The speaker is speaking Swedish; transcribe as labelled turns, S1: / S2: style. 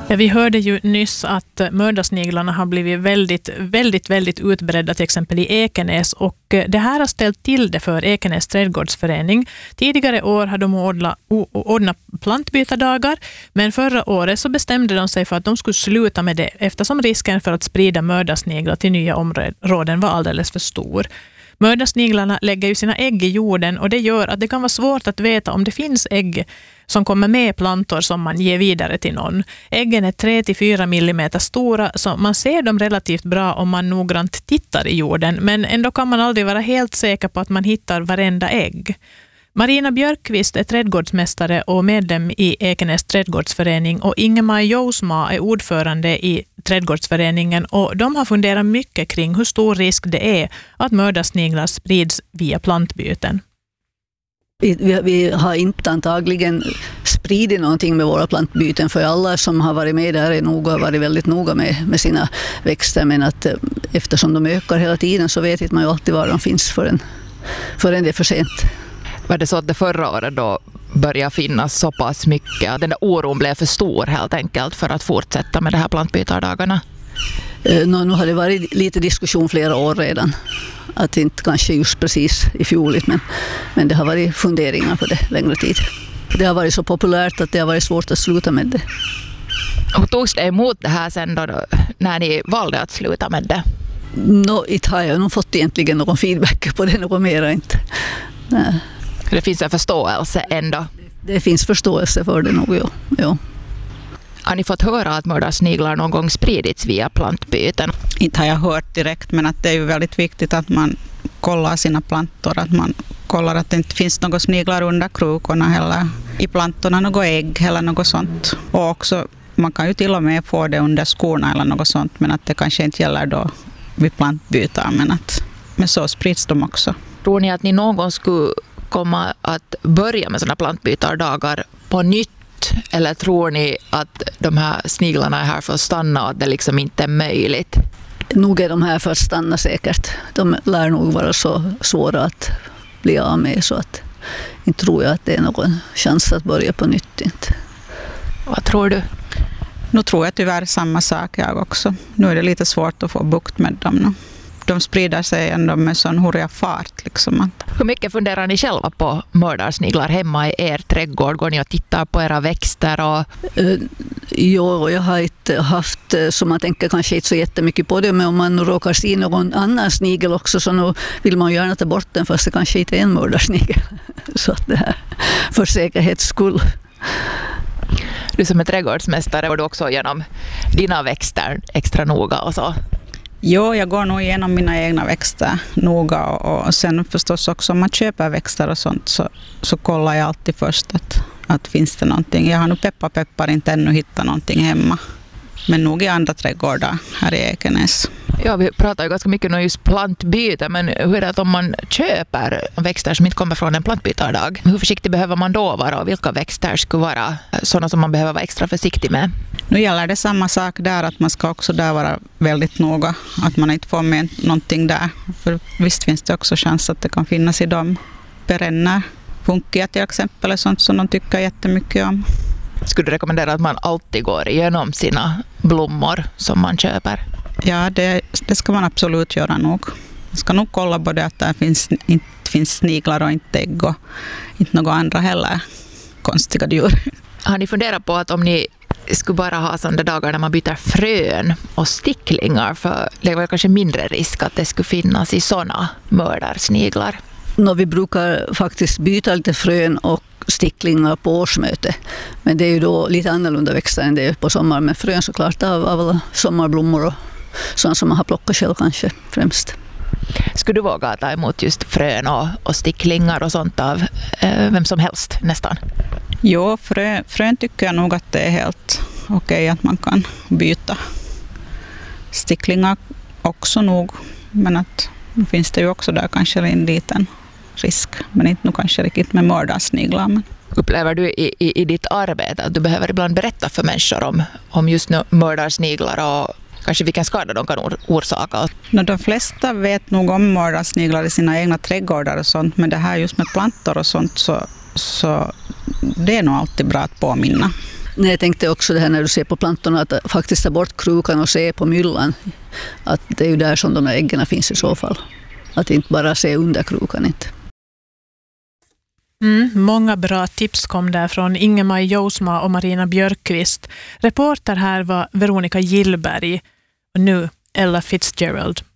S1: Ja, vi hörde ju nyss att mördarsniglarna har blivit väldigt utbredda till exempel i Ekenäs, och det här har ställt till det för Ekenäs trädgårdsförening. Tidigare år har de ordnat plantbytardagar, men förra året så bestämde de sig för att de skulle sluta med det eftersom risken för att sprida mördarsniglar till nya områden var alldeles för stor. Mördarsniglarna lägger ju sina ägg i jorden, och det gör att det kan vara svårt att veta om det finns ägg som kommer med plantor som man ger vidare till någon. Äggen är 3-4 millimeter stora, så man ser dem relativt bra om man noggrant tittar i jorden, men ändå kan man aldrig vara helt säker på att man hittar varenda ägg. Marina Björkqvist är trädgårdsmästare och medlem i Ekenäs trädgårdsförening, och Ingemar Jousma är ordförande i trädgårdsföreningen, och de har funderat mycket kring hur stor risk det är att mördarsniglar sprids via plantbyten.
S2: Vi har inte antagligen spridit någonting med våra plantbyten, för alla som har varit med där har varit väldigt noga med sina växter, men att eftersom de ökar hela tiden så vet man ju alltid var de finns förrän det är för sent.
S3: Var det så att det förra året då började finnas så pass mycket att den där oron blev för stor helt enkelt för att fortsätta med det här plantbytardagarna?
S2: Nu har det varit lite diskussion flera år redan. Att inte kanske just precis i fjol, men det har varit funderingar på det längre tid. Det har varit så populärt att det har varit svårt att sluta med det.
S3: Och togs det emot det här sen då när ni valde att sluta med det?
S2: Inte har jag nog fått egentligen någon feedback på det, något mer inte. Nej.
S3: Det finns en förståelse ändå?
S2: Det finns förståelse för det nog, ja.
S3: Har ni fått höra att mördarsniglar någon gång spridits via plantbyten?
S4: Inte har jag hört direkt, men att det är ju väldigt viktigt att man kollar sina plantor. Att man kollar att det inte finns några sniglar under krukorna eller i plantorna, något ägg eller något sånt. Och också, man kan ju till och med få det under skorna eller något sånt, men att det kanske inte gäller då vid plantbytar, men så sprids de också.
S3: Tror ni att ni någon gång skulle komma att börja med sådana plantbytardagar på nytt? Eller tror ni att de här sniglarna är här för att stanna och att det liksom inte är möjligt?
S2: Nog är de här för att stanna säkert. De lär nog vara så svåra att bli av med, så att inte tror jag att det är någon chans att börja på nytt. Inte.
S3: Vad tror du?
S4: Nu tror jag tyvärr samma sak jag också. Nu är det lite svårt att få bukt med dem nu. De sprider sig ändå med sån hurrig fart. Liksom.
S3: Hur mycket funderar ni själva på mördarsniglar hemma i er trädgård? Går ni och tittar på era växter? Och...
S2: Jo, jag har inte haft, så man tänker kanske inte så jättemycket på det, men om man råkar se någon annan snigel också, så nu vill man gärna ta bort den, fast det kanske inte är en mördarsnigel. Så att det här, för säkerhets skull.
S3: Du som är trädgårdsmästare, var du också genom dina växter extra noga och så?
S4: Jo, jag går nog igenom mina egna växter noga, och sen förstås också om man köper växter och sånt så kollar jag alltid först att finns det någonting. Jag har nog peppar inte ännu hittat någonting hemma, men nog i andra trädgårdar här i Ekenäs.
S3: Ja, vi pratar ju ganska mycket om just plantbyte, men hur är det att om man köper växter som inte kommer från en plantbytardag? Hur försiktig behöver man då vara, och vilka växter skulle vara sådana som man behöver vara extra försiktig med?
S4: Nu gäller det samma sak där, att man ska också där vara väldigt noga, att man inte får med någonting där. För visst finns det också chans att det kan finnas i de perenner. Funkia till exempel är sånt som de tycker jättemycket om.
S3: Skulle du rekommendera att man alltid går igenom sina blommor som man köper?
S4: Ja, det ska man absolut göra nog. Man ska nog kolla både att det inte finns sniglar och inte ägg och inte några andra heller konstiga djur.
S3: Har ni funderat på att om ni skulle bara ha sådana dagar när man byter frön och sticklingar, för det är väl kanske mindre risk att det skulle finnas i sådana mördarsniglar?
S2: Vi brukar faktiskt byta lite frön och sticklingar på årsmöte, men det är ju då lite annorlunda växter än det är på sommaren, men frön såklart av alla sommarblommor och sånt som man har plockat själv kanske främst.
S3: Skulle du våga ta emot just frön och sticklingar och sånt av vem som helst nästan?
S4: Jo, frön tycker jag nog att det är helt okej att man kan byta. Sticklingar också nog, men att finns det ju också där kanske en liten risk, men inte nog kanske riktigt med mördarsniglar. Men.
S3: Upplever du i ditt arbete att du behöver ibland berätta för människor om just mördarsniglar och kanske vilken skada de kan orsaka?
S4: De flesta vet nog om mördarsniglar i sina egna trädgårdar och sånt, men det här just med plantor och sånt så det är nog alltid bra att påminna.
S2: Nej, jag tänkte också det här när du ser på plantorna att faktiskt ta bort krukan och se på myllan. Att det är ju där som de här äggen finns i så fall. Att inte bara se under krukan inte.
S1: Många bra tips kom där från Ingemar Jousma och Marina Björkqvist. Reporter här var Veronica Gillberg och nu Ella Fitzgerald.